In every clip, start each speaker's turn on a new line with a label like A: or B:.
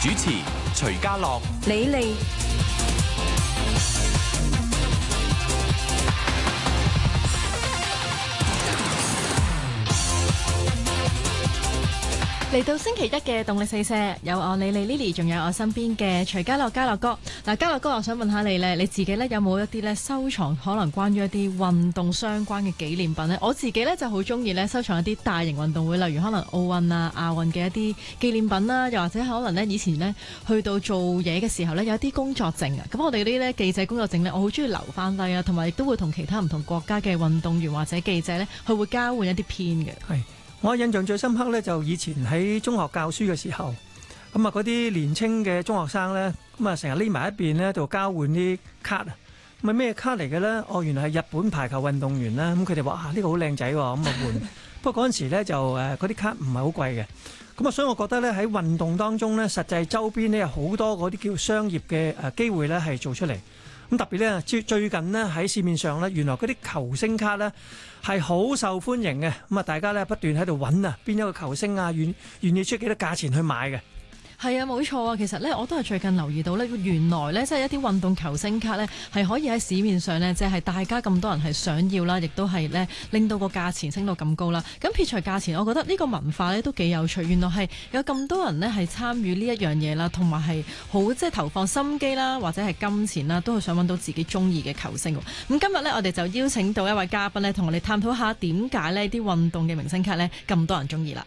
A: 主持徐家樂、
B: 李利。嚟到星期一嘅動力四射，有我李利 Lily， 仲有我身邊嘅徐家樂家樂哥。嗱，家樂哥，我想問下你咧，你自己咧有冇一啲咧收藏可能關於一啲運動相關嘅紀念品呢？我自己咧就好中意咧收藏一啲大型運動會，例如可能奧運啊、亞運嘅一啲紀念品啦，又或者可能咧以前咧去到做嘢嘅時候咧有一啲工作證啊。咁我哋呢啲咧記者工作證咧，我好中意留翻低啊，同埋亦都會同其他唔同國家嘅運動員或者記者咧，佢會交換一啲片嘅。
C: 係。我印象最深刻咧，就以前喺中學教書嘅時候，咁啊嗰啲年青嘅中學生咧，咁啊成日匿埋一邊咧，就交換啲卡啊。咁啊咩卡嚟嘅咧？哦，原來係日本排球運動員啦。咁佢哋話啊，呢個好靚仔喎，咁啊換。不過嗰陣時咧就嗰啲卡唔係好貴嘅。咁啊，所以我覺得咧喺運動當中咧，實際周邊咧有好多嗰啲叫商業嘅機會咧係做出嚟。咁特別咧，最近呢，喺市面上咧，原來嗰啲球星卡咧係好受歡迎嘅。咁啊，大家咧不斷喺度揾啊，邊一個球星啊，願意出幾多價錢去買嘅。
B: 係啊，冇錯啊。其實咧，我都係最近留意到咧，原來咧即係一啲運動球星卡咧係可以喺市面上咧，即係大家咁多人係想要啦，亦都係咧令到個價錢升到咁高啦。咁撇除價錢，我覺得呢個文化咧都幾有趣。原來係有咁多人咧係參與呢一樣嘢啦，同埋係好即係投放心機啦，或者係金錢啦，都係想揾到自己中意嘅球星。咁今日咧，我哋就邀請到一位嘉賓咧，同我哋探討下點解呢啲運動嘅明星卡咧咁多人中意啦。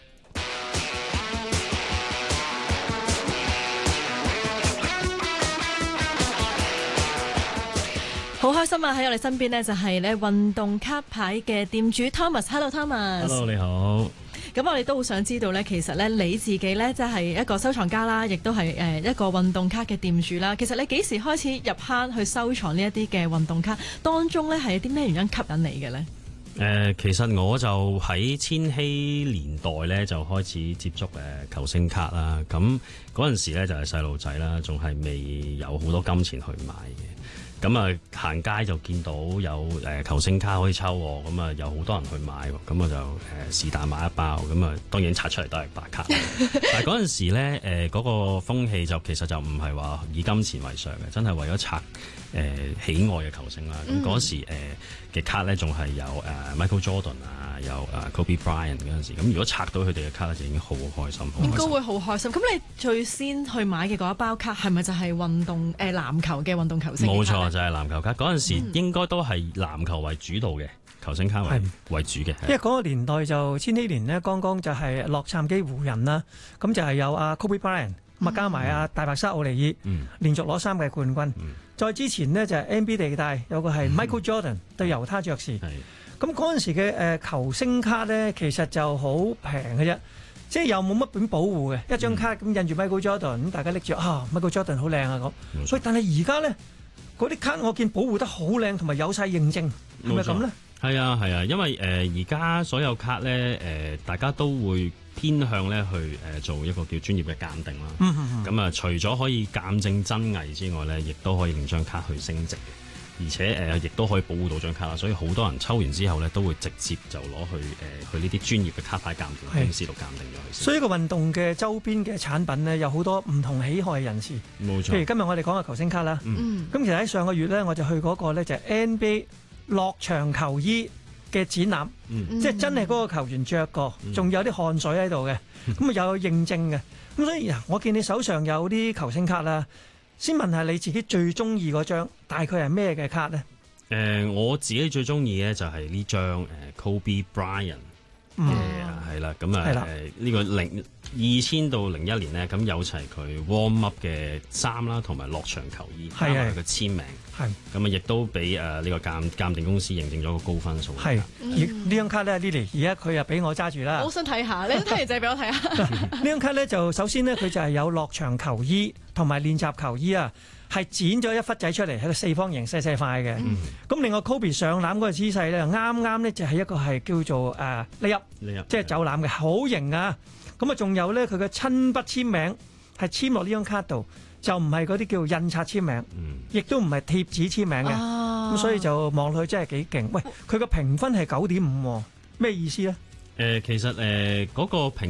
B: 好開心啊！喺我哋身邊呢，就係咧運動卡牌嘅店主 Thomas。Hello Thomas。
D: Hello， 你好。
B: 咁我哋都好想知道呢，其實呢，你自己呢，即係一個收藏家啦，亦都係一個運動卡嘅店主啦。其實你幾時開始入坑去收藏呢一啲嘅運動卡？當中呢，係啲咩原因吸引你嘅呢？
D: 其實我就喺千禧年代咧就開始接觸球星卡啦。咁嗰陣時咧就係細路仔啦，仲係未有好多金錢去買嘅。咁啊，行街就見到有球星卡可以抽喎，咁啊有好多人去買喎，咁我就是但買一包，咁啊當然拆出嚟都係白卡。但係嗰陣時咧嗰個風氣就其實就唔係話以金錢為上嘅，真係為咗拆喜愛嘅球星啦。咁嗰時嘅卡咧仲係有Michael Jordan 啊，有Kobe Bryant 嗰陣時，咁如果拆到佢哋嘅卡咧就已經好開心。
B: 應該會好開心。咁你最先去買嘅嗰一包卡係咪就係運動籃球嘅運動球星？
D: 冇錯，就係籃球卡。嗰陣時應該都係籃球為主導嘅，球星卡為主嘅。
C: 因為嗰個年代就千禧年呢，剛剛就係洛杉磯湖人啦，咁就係有阿 Kobe Bryant，加埋阿大白鯊奧尼爾，連續攞3屆冠軍。再之前呢，就係 NBA 地帶有個係 Michael Jordan 對猶他爵士。咁嗰陣時嘅球星卡呢，其實就好平嘅啫，即係又冇乜本保護嘅，一張卡咁印住 Michael Jordan，咁大家拎住Michael Jordan 好靚啊咁。所以但係而家呢，嗰啲卡我見保護得好靚，同埋有晒認證，係咪咁呢？
D: 係啊，因為而家所有卡咧大家都會偏向咧去做一個叫專業嘅鑑定啦。咁啊，除咗可以鑑證真偽之外咧，亦都可以令張卡去升值嘅，而且亦都可以保護到張卡啦。所以好多人抽完之後咧，都會直接就攞去呢啲專業嘅卡牌鑑定公司度鑑定咗佢。
C: 所以個運動嘅周邊嘅產品呢，有好多唔同喜愛人士。
D: 冇錯。
C: 譬如今日我哋講嘅球星卡啦，咁其實喺上個月咧，我就去嗰個咧就係 NBA 落場球衣嘅展覽，即係真係嗰個球員着過，仲有啲汗水喺度嘅，咁啊有認證嘅。咁所以我見你手上有啲球星卡啦，先問下你自己最中意嗰張大概係咩嘅卡呢？
D: 我自己最中意咧就係呢張Kobe Bryant 係啦，咁呢個2000到01年呢，咁有齊佢 warm up 嘅衫啦，同埋落場球衣，加埋佢簽名，咁啊亦都俾呢個鑑定公司認證咗個高分數。
C: 係呢張卡咧 Lily， 而家佢又俾我揸住啦。
B: 我好想睇下，你睇完就俾我睇下。
C: 呢張卡咧就首先呢，佢就係有落場球衣同埋練習球衣啊，係剪咗一忽仔出嚟，係個四方形細細塊嘅。咁另外 Kobe 上籃嗰個姿勢咧，啱啱咧就係一個係叫做layup，即係走籃嘅，好型啊！咁啊，仲有咧佢嘅親筆簽名係簽落呢張卡度，就唔係嗰啲叫印刷簽名，亦都唔係貼紙簽名嘅。咁所以就望落去真係幾勁。喂，佢個評分係9.5，咩意思咧？
D: 其實嗰個評